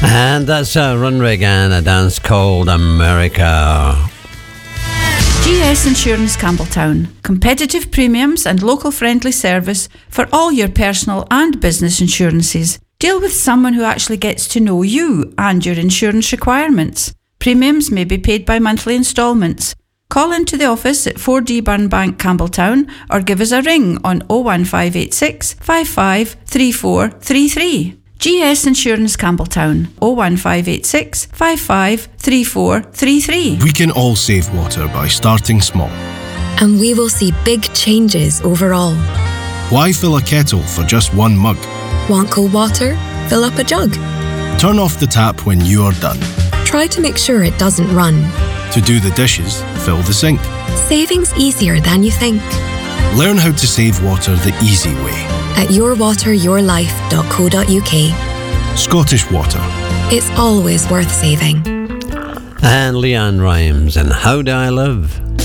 And that's Runrig and a dance called America. GS Insurance Campbelltown. Competitive premiums and local friendly service for all your personal and business insurances. Deal with someone who actually gets to know you and your insurance requirements. Premiums may be paid by monthly instalments. Call into the office at 4D Burnbank, Campbelltown, or give us a ring on 01586 55 3433. GS Insurance Campbelltown, 01586 55 3433. We can all save water by starting small. And we will see big changes overall. Why fill a kettle for just one mug? Want cold water? Fill up a jug. Turn off the tap when you are done. Try to make sure it doesn't run. To do the dishes, fill the sink. Saving's easier than you think. Learn how to save water the easy way at yourwateryourlife.co.uk. Scottish Water. It's always worth saving. And Leanne Rimes and How Do I Live?